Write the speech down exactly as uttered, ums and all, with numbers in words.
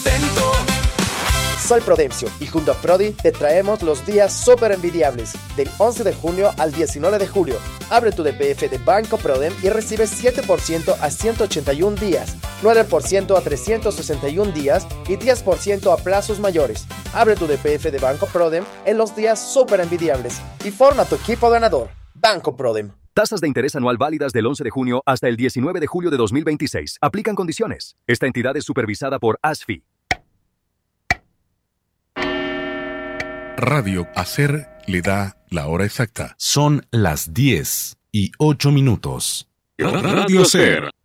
Soy Prudencio y junto a Prodi te traemos los días súper envidiables del once de junio al diecinueve de julio. Abre tu D P F de Banco Prodem y recibes siete por ciento a ciento ochenta y uno días, nueve por ciento a trescientos sesenta y uno días y diez por ciento a plazos mayores. Abre tu D P F de Banco Prodem en los días súper envidiables y forma tu equipo ganador. Banco Prodem. Tasas de interés anual válidas del once de junio hasta el diecinueve de julio de dos mil veintiséis. Aplican condiciones. Esta entidad es supervisada por A S F I. Radio Hacer le da la hora exacta. Son las diez y ocho minutos. Radio Hacer.